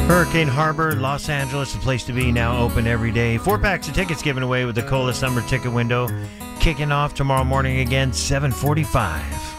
Hurricane Harbor, Los Angeles, the place to be, now open every day. 4 packs of tickets given away with the Cola Summer Ticket Window, kicking off tomorrow morning again, 7:45.